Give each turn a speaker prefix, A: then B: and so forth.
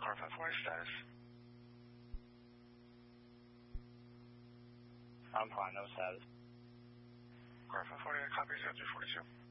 A: Car 540 status.
B: I'm fine, no status.
A: Car 540, copy 0342.